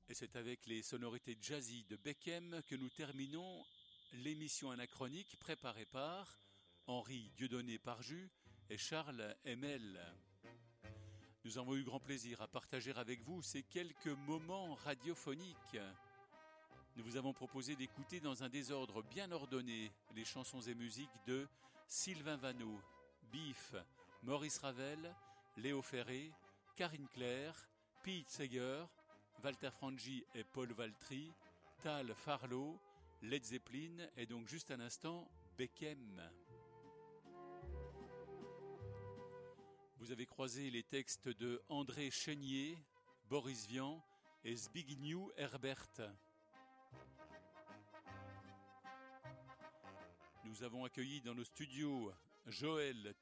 Et c'est avec les sonorités jazzy de Beckham que nous terminons l'émission anachronique préparée par Henri Dieudonné Parjus et Charles Hemel. Nous avons eu grand plaisir à partager avec vous ces quelques moments radiophoniques. Nous vous avons proposé d'écouter dans un désordre bien ordonné les chansons et musiques de Sylvain Vanneau, Biff, Maurice Ravel, Léo Ferré, Karine Claire, Pete Seeger, Walter Frangi et Paul Valtry, Tal Farlow, Led Zeppelin et donc juste un instant Beckham. Vous avez croisé les textes de André Chénier, Boris Vian et Zbigniew Herbert. Nous avons accueilli dans nos studios Joël